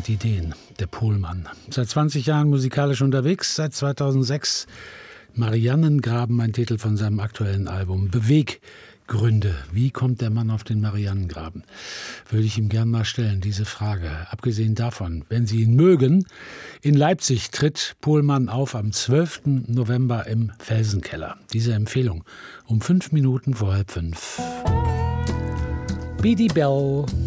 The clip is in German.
mit Ideen, der Pohlmann. Seit 20 Jahren musikalisch unterwegs, seit 2006 Mariannengraben, ein Titel von seinem aktuellen Album. Beweggründe. Wie kommt der Mann auf den Mariannengraben? Würde ich ihm gern mal stellen, diese Frage. Abgesehen davon, wenn Sie ihn mögen, in Leipzig tritt Pohlmann auf am 12. November im Felsenkeller. Diese Empfehlung um 5 Minuten vor 4:30. Beady Bell.